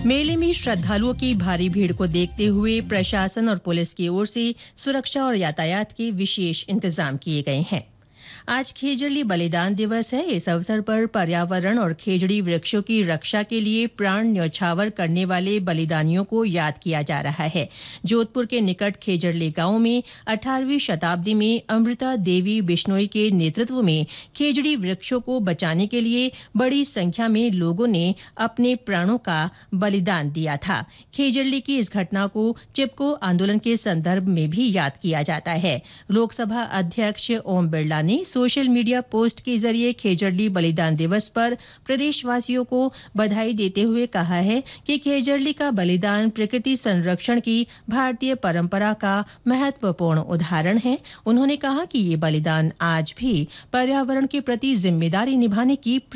मेले में श्रद्धालुओं की भारी भीड़ को देखते हुए प्रशासन और पुलिस की ओर से सुरक्षा और यातायात के विशेष इंतजाम किए गए हैं। आज खेजड़ली बलिदान दिवस है। इस अवसर पर पर्यावरण और खेजड़ी वृक्षों की रक्षा के लिए प्राण न्यौछावर करने वाले बलिदानियों को याद किया जा रहा है। जोधपुर के निकट खेजड़ली गांव में 18वीं शताब्दी में अमृता देवी बिश्नोई के नेतृत्व में खेजड़ी वृक्षों को बचाने के लिए बड़ी संख्या में लोगों ने अपने प्राणों का बलिदान दिया था। खेजड़ली की इस घटना को चिपको आंदोलन के संदर्भ में भी याद किया जाता है। लोकसभा अध्यक्ष ओम बिरला ने सोशल मीडिया पोस्ट के जरिए खेजड़ली बलिदान दिवस पर प्रदेशवासियों को बधाई देते हुए कहा है कि खेजड़ली का बलिदान प्रकृति संरक्षण की भारतीय परंपरा का महत्वपूर्ण उदाहरण है। उन्होंने कहा कि ये बलिदान आज भी पर्यावरण के प्रति जिम्मेदारी निभाने की